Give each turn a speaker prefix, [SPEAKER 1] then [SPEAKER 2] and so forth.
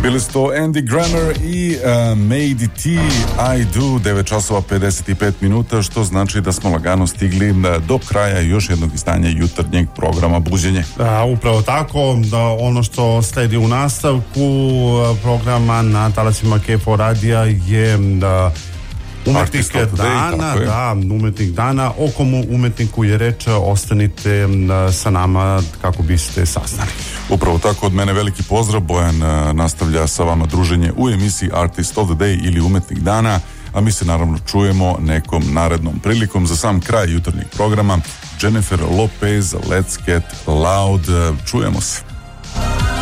[SPEAKER 1] Bili su to Andy Grammer i Made T I Do, 9 časova 55 minuta, što znači da smo lagano stigli do kraja još jednog izdanja jutarnjeg programa Buđenje.
[SPEAKER 2] Upravo tako, da ono što sledi u nastavku programa na talasima KFO radija je umetnik dana, umetnik dana. O komu umetniku je reč, ostanite sa nama kako biste saznali.
[SPEAKER 1] Upravo tako, od mene veliki pozdrav. Bojan nastavlja sa vama druženje u emisiji Artist of the Day ili Umetnik dana, a mi se naravno čujemo nekom narednom prilikom. Za sam kraj jutarnjeg programa Jennifer Lopez, Let's Get Loud. Čujemo se.